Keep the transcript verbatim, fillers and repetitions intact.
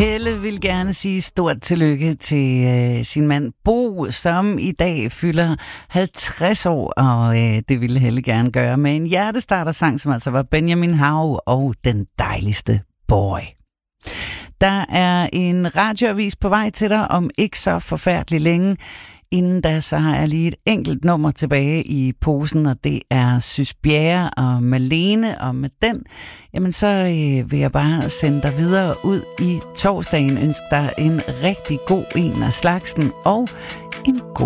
Helle vil gerne sige stort tillykke til øh, sin mand Bo, som i dag fylder halvtreds år, og øh, det ville Helle gerne gøre med en hjertestartersang, som altså var Benjamin Hav og Den Dejligste Boy. Der er en radioavis på vej til dig om ikke så forfærdeligt længe. Inden da, så har jeg lige et enkelt nummer tilbage i posen, og det er Sys Bjerre og Malene, og med den, jamen så øh, vil jeg bare sende dig videre ud i torsdagen, ønske dig en rigtig god en af slagsen, og en god